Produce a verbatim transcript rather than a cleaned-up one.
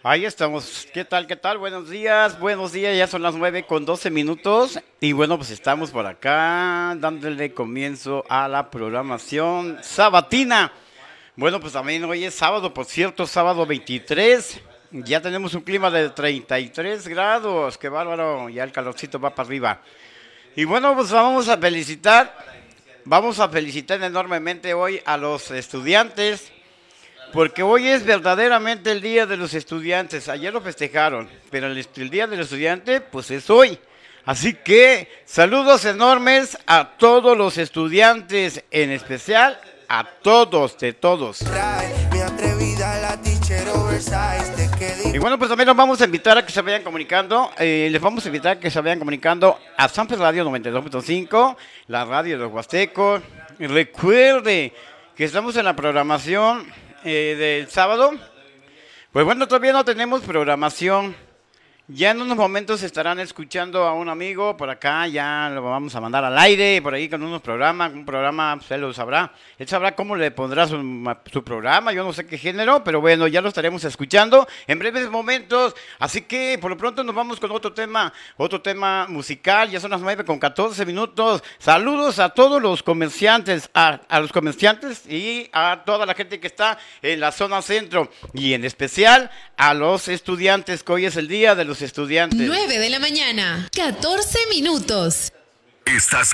Ahí estamos. ¿Qué tal? ¿Qué tal? Buenos días. Buenos días. Ya son las nueve con doce minutos. Y bueno, pues estamos por acá dándole comienzo a la programación sabatina. Bueno, pues también hoy es sábado, por cierto, sábado veintitrés. Ya tenemos un clima de treinta y tres grados. Qué bárbaro. Ya el calorcito va para arriba. Y bueno, pues vamos a felicitar. Vamos a felicitar enormemente hoy a los estudiantes. Porque hoy es verdaderamente el Día de los Estudiantes. Ayer lo festejaron, pero el, el Día del Estudiante, pues es hoy. Así que saludos enormes a todos los estudiantes, en especial a todos, de todos. Y bueno, pues también los vamos a invitar a que se vayan comunicando. Eh, les vamos a invitar a que se vayan comunicando a Sanpes Radio noventa y dos punto cinco, la radio de los Huastecos. Y recuerde que estamos en la programación Eh, del sábado. Pues bueno, todavía no tenemos programación. Ya en unos momentos estarán escuchando a un amigo por acá, ya lo vamos a mandar al aire, por ahí con unos programas, un programa, pues él lo sabrá. Él sabrá cómo le pondrá su, su programa, yo no sé qué género, pero bueno, ya lo estaremos escuchando en breves momentos. Así que por lo pronto nos vamos con otro tema, otro tema musical, ya son las nueve con catorce minutos. Saludos a todos los comerciantes, a, a los comerciantes y a toda la gente que está en la zona centro y en especial a los estudiantes, que hoy es el día de los estudiantes. nueve de la mañana, catorce minutos. Estás